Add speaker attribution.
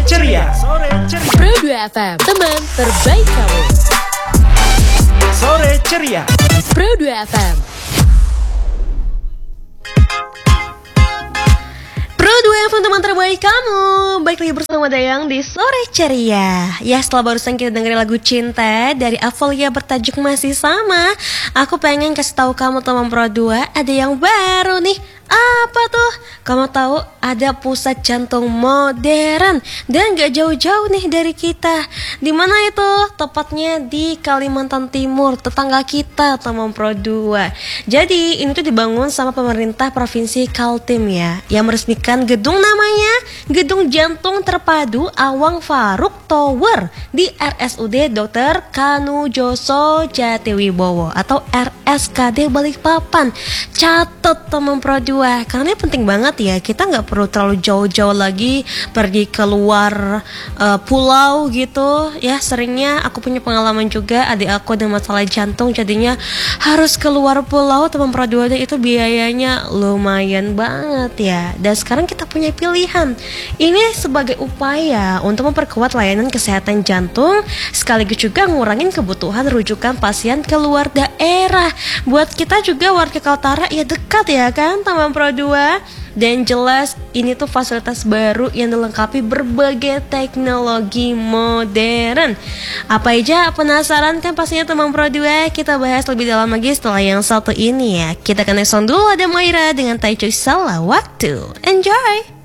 Speaker 1: ceria.
Speaker 2: Pro 2 FM, teman terbaik kamu.
Speaker 1: Sore ceria.
Speaker 2: Pro 2 FM.
Speaker 3: Pro 2 FM, teman terbaik kamu. Baik lagi bersama Dayang di Sore Ceria. Ya, setelah barusan kita dengerin lagu Cinta dari Avalia bertajuk Masih Sama, aku pengen kasih tahu kamu teman Pro 2, ada yang baru nih. Apa tuh? Kamu tahu ada pusat jantung modern dan gak jauh-jauh nih dari kita. Di mana itu? Tepatnya di Kalimantan Timur, tetangga kita teman Pro 2. Jadi ini tuh dibangun sama pemerintah Provinsi Kaltim ya, yang meresmikan gedung namanya Gedung Jantung Terpadu Awang Faruk Tower di RSUD Dr. Kanujoso Jatiwibowo atau RSKD Balikpapan. Catat teman Pro 2, karena ini penting banget ya. Kita nggak perlu terlalu jauh-jauh lagi pergi keluar pulau gitu ya. Seringnya aku punya pengalaman juga, adik aku ada masalah jantung, jadinya harus keluar pulau teman Pro 2, dan itu biayanya lumayan banget ya. Dan sekarang kita punya pilihan. Ini sebagai upaya untuk memperkuat layanan kesehatan jantung, sekaligus juga ngurangin kebutuhan rujukan pasien keluar daerah. Buat kita juga warga Kaltara ya dekat ya kan teman Pro 2. Dan jelas ini tuh fasilitas baru yang dilengkapi berbagai teknologi modern. Apa aja, penasaran kan pastinya teman Pro 2? Kita bahas lebih dalam lagi setelah yang satu ini ya. Kita akan next dulu, ada Moira dengan Taicho Salah Waktu. Enjoy!